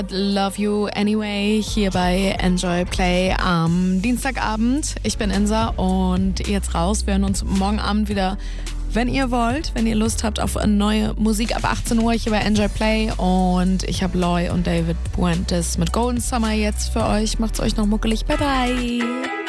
Love You Anyway hier bei Enjoy Play am Dienstagabend. Ich bin Insa und jetzt raus. Wir hören uns morgen Abend wieder, wenn ihr wollt, wenn ihr Lust habt auf neue Musik ab 18 Uhr hier bei Enjoy Play. Und ich habe Loy und David Puentes mit Golden Summer jetzt für euch. Macht's euch noch muckelig. Bye bye.